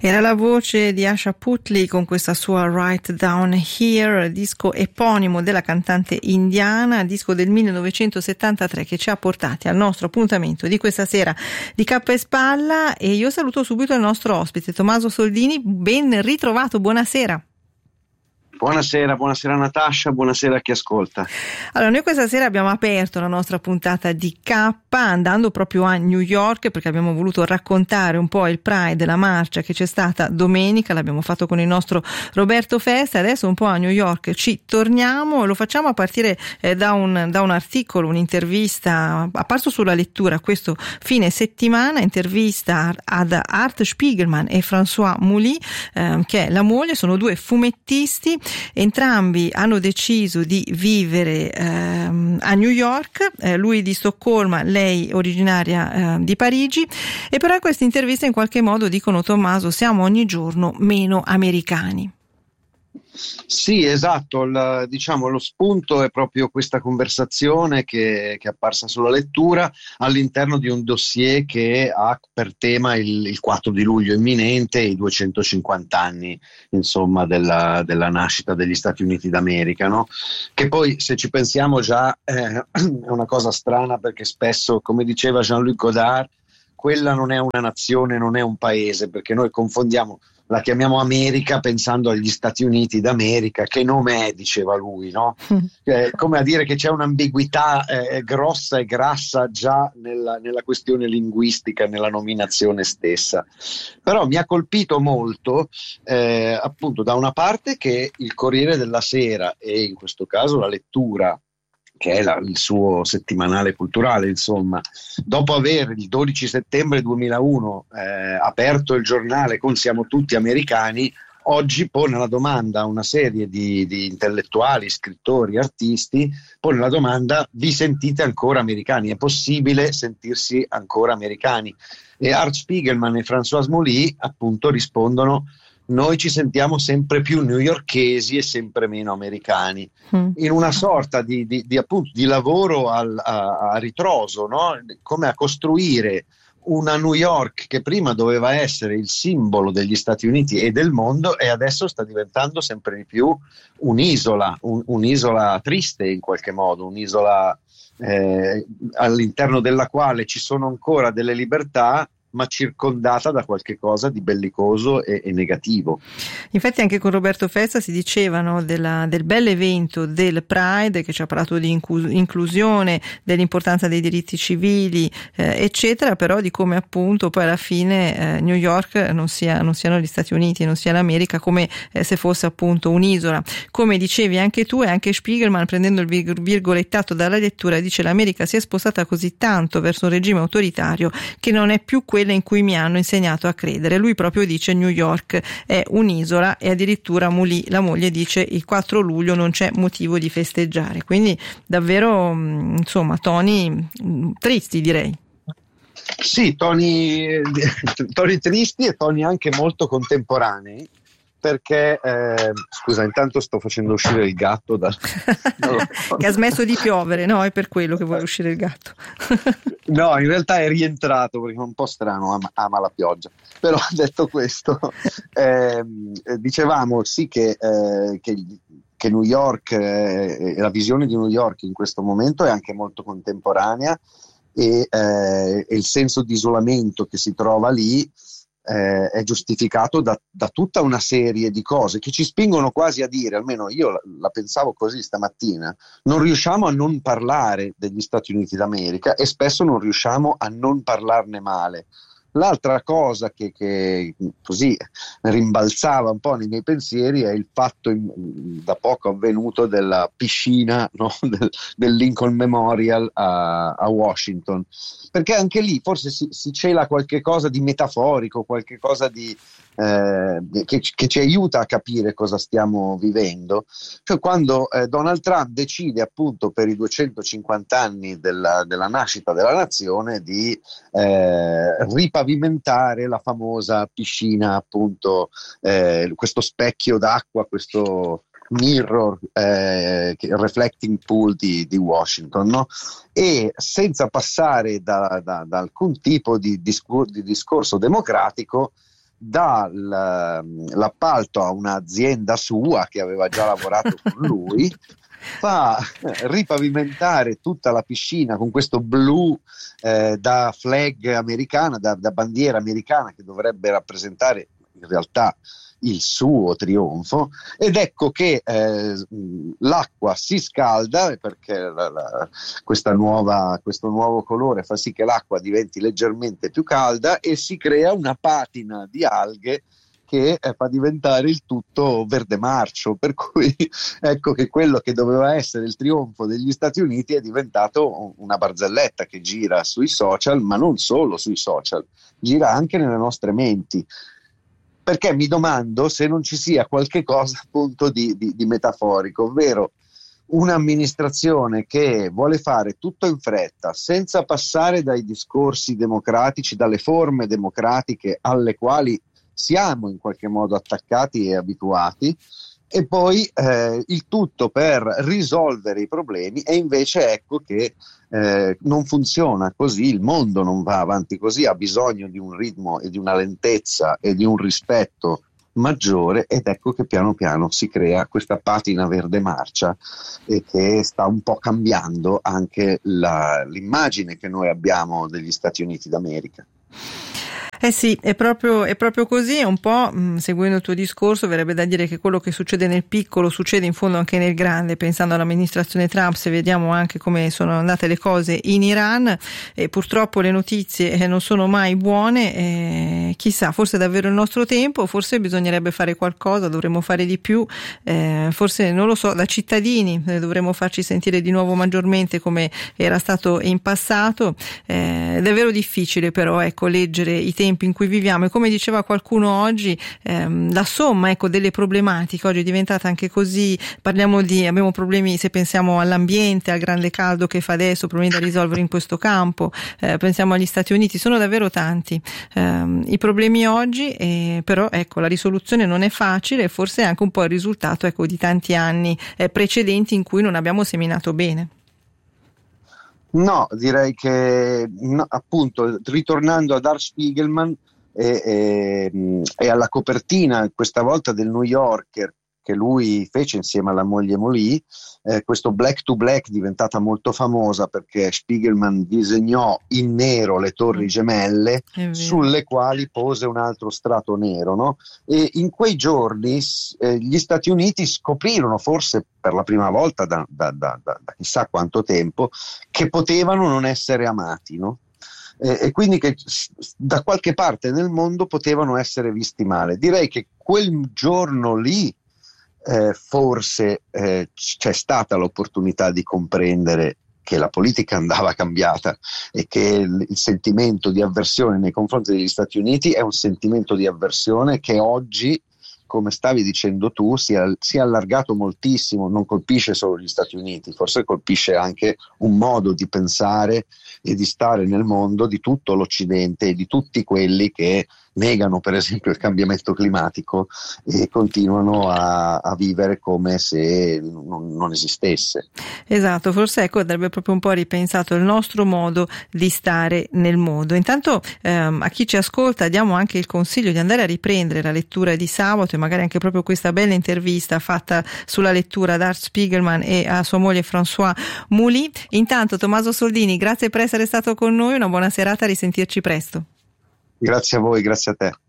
Era la voce di Asha Putley con questa sua Right Down Here, disco eponimo della cantante indiana, disco del 1973 che ci ha portati al nostro appuntamento di questa sera di Cappa e Spalla. E io saluto subito il nostro ospite Tommaso Soldini, ben ritrovato, buonasera. Buonasera Natascia, buonasera a chi ascolta. Allora, noi questa sera abbiamo aperto la nostra puntata di K andando proprio a New York, perché abbiamo voluto raccontare un po' il Pride, la marcia che c'è stata domenica, l'abbiamo fatto con il nostro Roberto Festa. Adesso un po' a New York ci torniamo e lo facciamo a partire da un articolo, un'intervista apparso sulla Lettura questo fine settimana, intervista ad Art Spiegelman e François Mouly, che è la moglie. Sono due fumettisti. Entrambi hanno deciso di vivere a New York, lui di Stoccolma, lei originaria di Parigi, e però in questa intervista in qualche modo dicono, Tommaso, siamo ogni giorno meno americani. Sì, esatto, lo spunto è proprio questa conversazione che è apparsa sulla Lettura all'interno di un dossier che ha per tema il 4 di luglio imminente e i 250 anni, insomma, della nascita degli Stati Uniti d'America, no? Che poi, se ci pensiamo, già è una cosa strana, perché spesso, come diceva Jean-Luc Godard, quella non è una nazione, non è un paese, perché noi confondiamo, la chiamiamo America pensando agli Stati Uniti d'America. Che nome è, diceva lui, no? Come a dire che c'è un'ambiguità grossa e grassa già nella questione linguistica, nella nominazione stessa. Però mi ha colpito molto appunto, da una parte, che il Corriere della Sera, e in questo caso la Lettura, che è il suo settimanale culturale, insomma, dopo aver il 12 settembre 2001 aperto il giornale con "Siamo tutti americani", oggi pone la domanda a una serie di intellettuali, scrittori, artisti, pone la domanda: vi sentite ancora americani? È possibile sentirsi ancora americani? E Art Spiegelman e François Mouly appunto rispondono: noi ci sentiamo sempre più newyorkesi e sempre meno americani, in una sorta di lavoro a ritroso, no? Come a costruire una New York che prima doveva essere il simbolo degli Stati Uniti e del mondo, e adesso sta diventando sempre di più un'isola triste, in qualche modo, un'isola all'interno della quale ci sono ancora delle libertà, ma circondata da qualche cosa di bellicoso e negativo. Infatti anche con Roberto Festa si dicevano del bell'evento del Pride, che ci ha parlato di inclusione, dell'importanza dei diritti civili, eccetera, però di come appunto poi alla fine New York non siano gli Stati Uniti, non sia l'America, come se fosse appunto un'isola. Come dicevi anche tu, e anche Spiegelman, prendendo il virgolettato dalla Lettura, dice: l'America si è spostata così tanto verso un regime autoritario che non è più quella in cui mi hanno insegnato a credere. Lui proprio dice: New York è un'isola, e addirittura Mouly, la moglie, dice: il 4 luglio non c'è motivo di festeggiare. Quindi davvero, insomma, toni tristi, direi. Sì, toni tristi e toni anche molto contemporanei, perché scusa, intanto sto facendo uscire il gatto che ha smesso di piovere, no? È per quello che vuole uscire il gatto. No, in realtà è rientrato perché è un po' strano, ama la pioggia. Però, detto questo, dicevamo sì che New York e la visione di New York in questo momento è anche molto contemporanea, e il senso di isolamento che si trova lì è giustificato da tutta una serie di cose che ci spingono quasi a dire, almeno io la pensavo così stamattina, non riusciamo a non parlare degli Stati Uniti d'America, e spesso non riusciamo a non parlarne male. L'altra cosa che così rimbalzava un po' nei miei pensieri è il fatto da poco avvenuto della piscina, no? del Lincoln Memorial a Washington, perché anche lì forse si cela qualche cosa di metaforico, qualche cosa che ci aiuta a capire cosa stiamo vivendo. Cioè, quando Donald Trump decide appunto per i 250 anni della nascita della nazione di ripavimentare la famosa piscina, appunto questo specchio d'acqua, questo mirror reflecting pool di Washington, no? E senza passare da alcun tipo di discorso democratico dà l'appalto a un'azienda sua che aveva già lavorato con lui, fa ripavimentare tutta la piscina con questo blu da flag americana, da bandiera americana, che dovrebbe rappresentare in realtà il suo trionfo, ed ecco che l'acqua si scalda perché questo nuovo colore fa sì che l'acqua diventi leggermente più calda e si crea una patina di alghe che fa diventare il tutto verde marcio, per cui ecco che quello che doveva essere il trionfo degli Stati Uniti è diventato una barzelletta che gira sui social, ma non solo sui social, gira anche nelle nostre menti. Perché mi domando se non ci sia qualche cosa appunto di metaforico, ovvero un'amministrazione che vuole fare tutto in fretta, senza passare dai discorsi democratici, dalle forme democratiche alle quali siamo in qualche modo attaccati e abituati, e poi il tutto per risolvere i problemi, e invece ecco che non funziona così, il mondo non va avanti così, ha bisogno di un ritmo e di una lentezza e di un rispetto maggiore, ed ecco che piano piano si crea questa patina verde marcia e che sta un po' cambiando anche l'immagine che noi abbiamo degli Stati Uniti d'America. Eh sì, è proprio così, un po' seguendo il tuo discorso verrebbe da dire che quello che succede nel piccolo succede in fondo anche nel grande, pensando all'amministrazione Trump, se vediamo anche come sono andate le cose in Iran, e purtroppo le notizie non sono mai buone, chissà, forse è davvero il nostro tempo, forse bisognerebbe fare qualcosa, dovremmo fare di più, forse non lo so, da cittadini dovremmo farci sentire di nuovo maggiormente come era stato in passato, è davvero difficile però leggere i tempi in cui viviamo, e come diceva qualcuno oggi, la somma delle problematiche oggi è diventata anche così, abbiamo problemi, se pensiamo all'ambiente, al grande caldo che fa adesso, problemi da risolvere in questo campo, pensiamo agli Stati Uniti, sono davvero tanti i problemi oggi, però la risoluzione non è facile, e forse è anche un po' il risultato di tanti anni precedenti in cui non abbiamo seminato bene. No, direi che no, appunto, ritornando a Der Spiegelman e alla copertina, questa volta del New Yorker, che lui fece insieme alla moglie Molly, questo Black to Black, diventata molto famosa perché Spiegelman disegnò in nero le torri gemelle sulle quali pose un altro strato nero, no? E in quei giorni gli Stati Uniti scoprirono, forse per la prima volta da chissà quanto tempo, che potevano non essere amati, no? E quindi che da qualche parte nel mondo potevano essere visti male. Direi che quel giorno lì forse c'è stata l'opportunità di comprendere che la politica andava cambiata e che il sentimento di avversione nei confronti degli Stati Uniti è un sentimento di avversione che oggi, come stavi dicendo tu, si è allargato moltissimo, non colpisce solo gli Stati Uniti, forse colpisce anche un modo di pensare e di stare nel mondo di tutto l'Occidente e di tutti quelli che negano per esempio il cambiamento climatico e continuano a vivere come se non esistesse. Esatto, forse andrebbe proprio un po' ripensato il nostro modo di stare nel mondo. Intanto a chi ci ascolta diamo anche il consiglio di andare a riprendere la lettura di sabato, e magari anche proprio questa bella intervista fatta sulla lettura da Art Spiegelman e a sua moglie François Mouly. Intanto Tommaso Soldini, grazie per essere stato con noi, una buona serata, a risentirci presto. Grazie a voi, grazie a te.